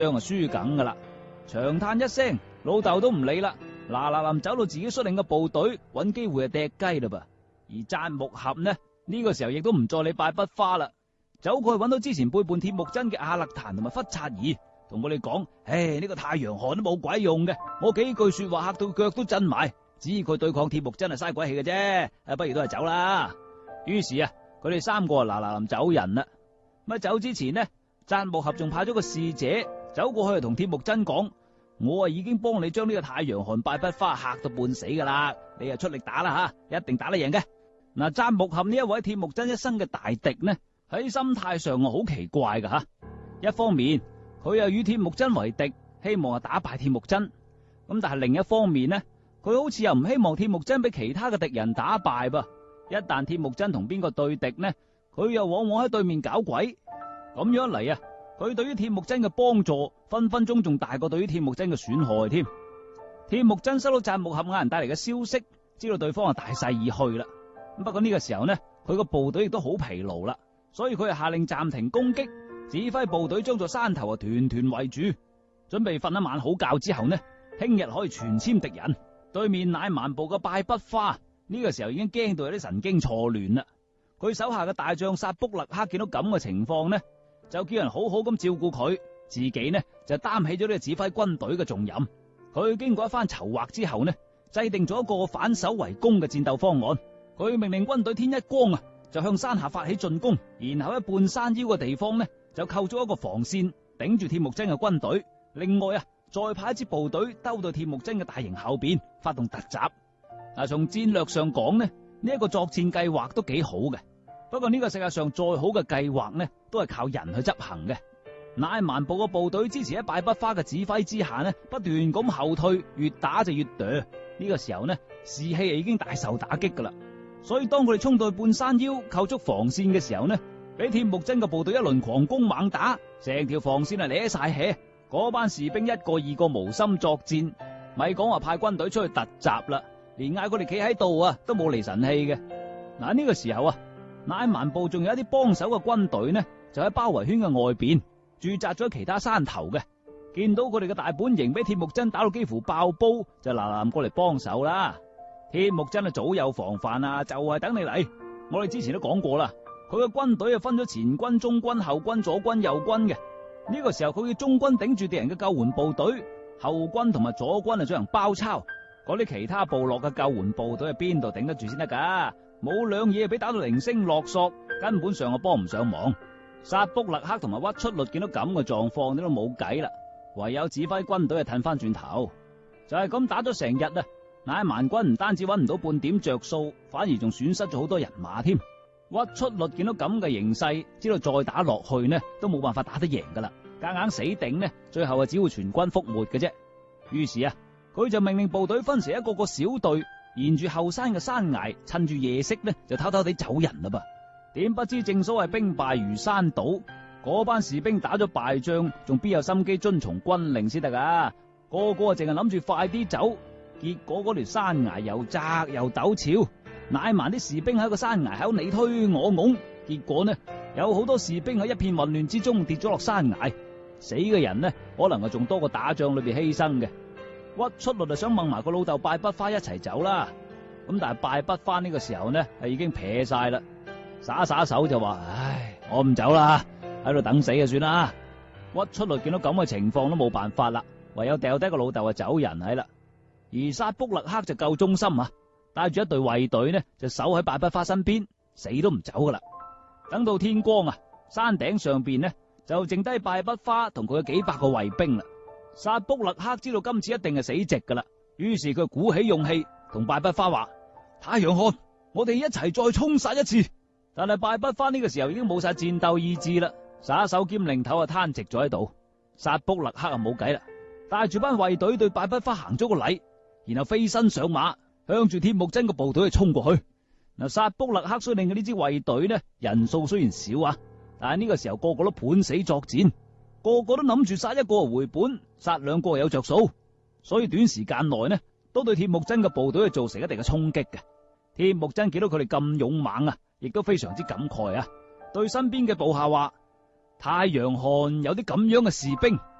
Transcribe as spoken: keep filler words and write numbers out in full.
仗啊輸梗噶啦。長嘆一聲，老豆都唔理啦，嗱嗱臨走到自己率領嘅部隊，揾機會啊掟雞啦噃。而贊木合呢，呢、這個時候亦都唔再理拜筆花啦，走過去揾到之前背叛鐵木真嘅阿勒壇同埋忽察兒，同佢哋講：唉，呢、這個太陽汗都冇鬼用嘅，我幾句說話嚇到腳都震埋，指佢對抗鐵木真係嘥鬼氣嘅啫，啊，不如都係走啦。於是啊，佢哋三個啊嗱嗱臨走人啦。咁走之前呢，贊木合仲派咗個使者走過去同鐵木真講：我啊已經幫你將呢個太陽汗拜筆花嚇到半死噶啦，你啊出力打啦吓，一定打得贏嘅。嗱，贊木合呢一位鐵木真一生嘅大敵呢，喺心態上啊好奇怪噶吓。一方面佢啊與鐵木真為敵，希望啊打敗鐵木真，咁但係另一方面呢，佢好似又唔希望鐵木真俾其他嘅敵人打敗噃。一旦鐵木真同邊個對敵呢，佢又往往喺對面搞鬼。咁樣嚟啊，佢對於鐵木真嘅幫助分分鐘仲大過對於鐵木真嘅損害添。鐵木真收到贊木合亞人帶嚟嘅消息，知道對方啊大勢已去啦。不過呢個時候呢，佢個部隊亦都好疲勞啦，所以佢係下令暫停攻擊，指揮部隊將座山頭啊團團圍住，準備瞓一晚好覺之後呢，聽日可以全殲敵人。對面乃蠻部嘅拜筆花呢個時候已經驚到有啲神經錯亂啦。佢手下嘅大將薩卜勒克見到咁嘅情況呢，就叫人好好咁照顧佢，自己呢就擔起咗呢個指揮軍隊嘅重任。佢經過一番籌劃之後呢，制定咗一個反守為攻嘅戰鬥方案。佢命令軍隊天一光啊，就向山下發起進攻，然後喺半山腰嘅地方呢，就構築一個防線，頂住鐵木真嘅軍隊。另外啊，再派一支部隊兜到鐵木真嘅大營後邊，發動突襲。嗱，從戰略上講呢，呢一個作戰計劃都幾好嘅。不過呢個世界上再好嘅計劃呢，都係靠人去執行嘅。乃蠻部嘅部隊支持喺拜筆花嘅指揮之下呢，不斷咁後退，越打就越墮。呢個時候呢，士氣已經大受打擊噶啦。所以當佢哋衝到去半山腰構築防線嘅時候呢，俾鐵木真嘅部隊一輪狂攻猛打，成條防線係攣晒氣。嗰班士兵一個二個無心作戰，咪講話派軍隊出去突襲啦，連嗌佢哋企喺度啊都冇離神氣嘅。嗱，呢個時候啊，乃蠻部仲有一啲幫手嘅軍隊呢，就喺包圍圈嘅外邊駐紮咗其他山頭嘅。見到佢哋嘅大本營俾鐵木真打到幾乎爆煲，就嗱嗱過嚟幫手啦。鐵木真啊早有防範啊，就係等你嚟。我哋之前都講過啦，佢嘅軍隊啊分咗前軍、中軍、後軍、左軍、右軍嘅。呢個時候佢嘅中軍頂住敵人嘅救援部隊，後軍同埋左軍啊進行包抄。嗰啲其他部落嘅救援部隊係邊度頂得住先得噶？冇兩嘢俾打到零星落索，根本上啊幫唔上忙。薩卜勒克同埋屈出律見到咁嘅狀況，你都冇計啦，唯有指揮軍隊啊褪翻轉頭。就係咁打咗成日啊！乃蠻軍唔單止揾唔到半點着數，反而仲損失咗好多人馬添。屈出律見到咁嘅形勢，知道再打落去呢都冇辦法打得贏噶啦，夾硬死頂呢，最後啊只會全軍覆沒嘅啫。於是啊，佢就命令部隊分成一個個小隊，沿住後山嘅山崖，趁住夜色呢就偷偷地走人啦噃。點不知正所謂兵敗如山倒，嗰班士兵打咗敗仗，仲邊有心機遵從軍令先得噶？個個啊淨係諗住快啲走。結果嗰條山崖又窄又陡峭，乃蠻啲士兵喺個山崖口你推我拱，結果呢有好多士兵喺一片混亂之中跌咗落山崖，死嘅人呢可能啊仲多過打仗裏邊犧牲嘅。屈出律就想掹埋個老豆拜筆花一齊走啦，咁但係拜筆花呢個時候呢係已經撇晒啦，耍耍手就話：唉，我唔走啦，喺度等死就算啦。屈出律見到咁嘅情況都冇辦法啦，唯有掉低個老豆啊走人係啦。而薩卜勒克就夠忠心啊，帶住一隊衛隊呢就守喺拜筆花身邊，死都唔走噶啦。等到天光啊，山頂上邊呢就剩低拜筆花同佢嘅幾百個衛兵啦。薩卜勒克知道今次一定係死直噶啦，於是佢鼓起勇氣同拜筆花話：太陽汗，我哋一齊再衝殺一次。但係拜筆花呢個時候已經冇晒戰鬥意志啦，耍手兼領頭啊攤直咗喺度。薩卜勒克啊冇計啦，帶住班衛隊對拜筆花行咗個禮，然後飛身上馬，向住鐵木真嘅部隊去衝過去。嗱，薩卜勒克率領嘅呢支衛隊呢，人數雖然少啊，但係呢個時候個個都盤死作戰，個個都諗住殺一個回本，殺兩個有着數，所以短時間內呢，都對鐵木真嘅部隊造成一定嘅衝擊嘅。鐵木真見到佢哋咁勇猛啊，亦都非常之感慨啊，對身邊嘅部下話：太陽汗有啲咁樣嘅士兵，